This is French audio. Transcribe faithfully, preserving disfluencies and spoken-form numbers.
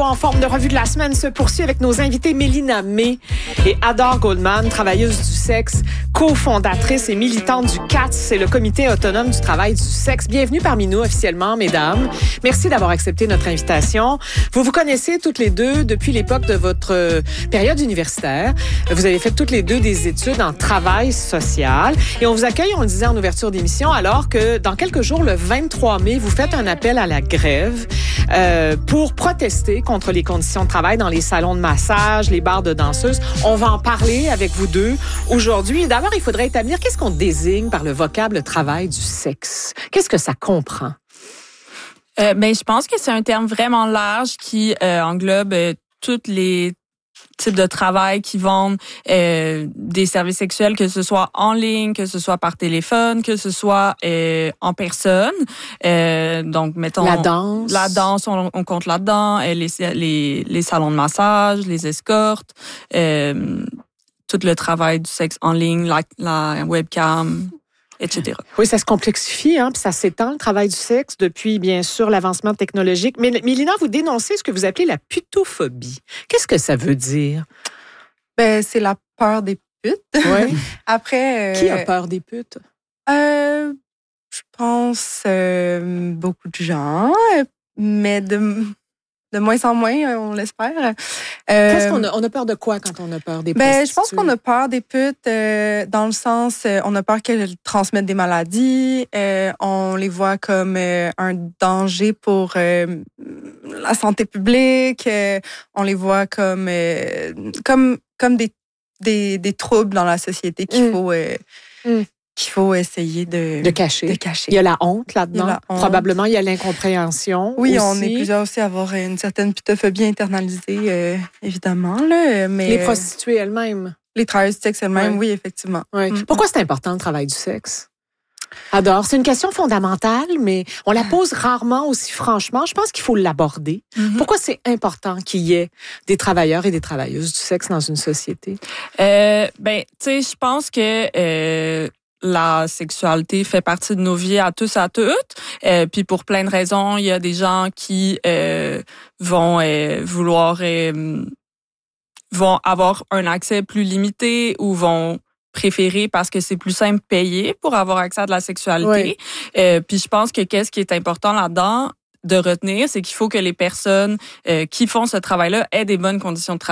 en forme de revue de la semaine se poursuit avec nos invités Mélina May et Adore Goldman, travailleuse du sexe, cofondatrice et militante du C A T S, c'est le Comité autonome du travail du sexe. Bienvenue parmi nous officiellement, mesdames. Merci d'avoir accepté notre invitation. Vous vous connaissez toutes les deux depuis l'époque de votre période universitaire. Vous avez fait toutes les deux des études en travail social et on vous accueille, on le disait en ouverture d'émission, alors que dans quelques jours, le vingt-trois mai, vous faites un appel à la grève euh, pour protester contre les conditions de travail dans les salons de massage, les bars de danseuses. On va en parler avec vous deux aujourd'hui. D'abord, il faudrait établir qu'est-ce qu'on désigne par le vocable travail du sexe. Qu'est-ce que ça comprend? Euh, ben, je pense que c'est un terme vraiment large qui euh, englobe euh, toutes les types de travail qui vendent euh, des services sexuels, que ce soit en ligne, que ce soit par téléphone, que ce soit euh, en personne. Euh, donc, mettons... La danse. La danse, on, on compte là-dedans. Euh, les, les, les salons de massage, les escortes, euh, tout le travail du sexe en ligne, la, la webcam, et cetera. Oui, ça se complexifie, hein, puis ça s'étend, le travail du sexe, depuis, bien sûr, l'avancement technologique. Mais Mélina, vous dénoncez ce que vous appelez la putophobie. Qu'est-ce que ça veut dire? Ben, c'est la peur des putes. Oui. Après... Euh, Qui a peur des putes? Euh, je pense euh, beaucoup de gens, mais de... De moins en moins, on l'espère. Euh, Qu'est-ce qu'on a? On a peur de quoi quand on a peur des ben, prostituées? je pense qu'on a peur des putes euh, dans le sens, euh, on a peur qu'elles transmettent des maladies. Euh, on les voit comme euh, un danger pour euh, la santé publique. Euh, on les voit comme euh, comme comme des, des des troubles dans la société qu'il mm. faut euh, mm. qu'il faut essayer de, de, cacher. de cacher. Il y a la honte là-dedans. Il la honte. Probablement, il y a l'incompréhension. Oui, aussi. On est plusieurs aussi à avoir une certaine putophobie internalisée, euh, évidemment. Là, mais les prostituées elles-mêmes. Les travailleurs du sexe elles-mêmes, oui, oui effectivement. Oui. Mm. Pourquoi c'est important le travail du sexe? Adore, c'est une question fondamentale, mais on la pose rarement aussi franchement. Je pense qu'il faut l'aborder. Mm-hmm. Pourquoi c'est important qu'il y ait des travailleurs et des travailleuses du sexe dans une société? Euh, ben, tu sais, je pense que... Euh la sexualité fait partie de nos vies à tous, à toutes. Euh, puis pour plein de raisons, il y a des gens qui euh, vont euh, vouloir euh, vont avoir un accès plus limité ou vont préférer parce que c'est plus simple payer pour avoir accès à de la sexualité. Oui. Euh, puis je pense que qu'est-ce qui est important là-dedans de retenir, c'est qu'il faut que les personnes euh, qui font ce travail-là aient des bonnes conditions de travail.